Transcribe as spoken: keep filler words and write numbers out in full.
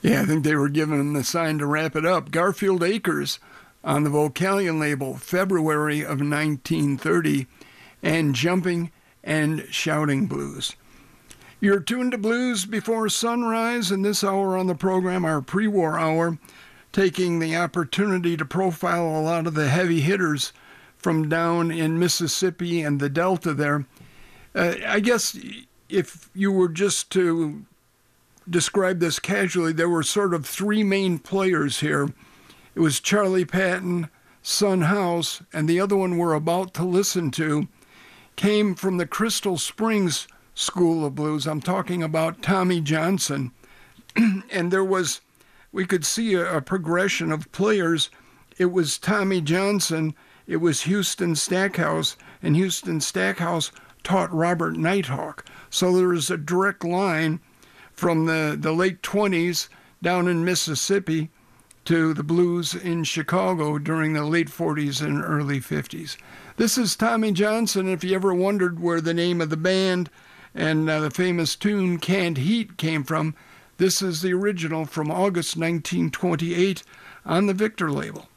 Yeah, I think they were giving him the sign to wrap it up. Garfield Acres on the Vocalion label, February of nineteen thirty, and Jumping and Shouting Blues. You're tuned to Blues Before Sunrise, and this hour on the program, our pre-war hour, taking the opportunity to profile a lot of the heavy hitters from down in Mississippi and the Delta there. Uh, I guess if you were just to describe this casually, there were sort of three main players here. It was Charlie Patton, Son House, and the other one we're about to listen to came from the Crystal Springs School of Blues. I'm talking about Tommy Johnson. And there was, we could see a, a progression of players. It was Tommy Johnson, it was Houston Stackhouse, and Houston Stackhouse taught Robert Nighthawk. So there was a direct line from the, the late twenties down in Mississippi to the blues in Chicago during the late forties and early fifties. This is Tommy Johnson. If you ever wondered where the name of the band and uh, the famous tune Canned Heat came from, this is the original from August nineteen twenty-eight on the Victor label.